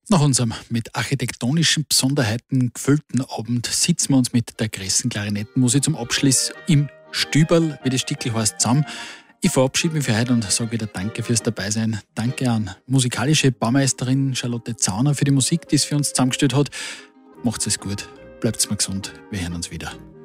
Nach unserem mit architektonischen Besonderheiten gefüllten Abend sitzen wir uns mit der großen Klarinettenmusik zum Abschluss im Stüberl, wie das Stickel heißt, zusammen. Ich verabschiede mich für heute und sage wieder Danke fürs Dabeisein. Danke an musikalische Baumeisterin Charlotte Zauner für die Musik, die es für uns zusammengestellt hat. Macht's es gut, bleibt's mal gesund, wir hören uns wieder.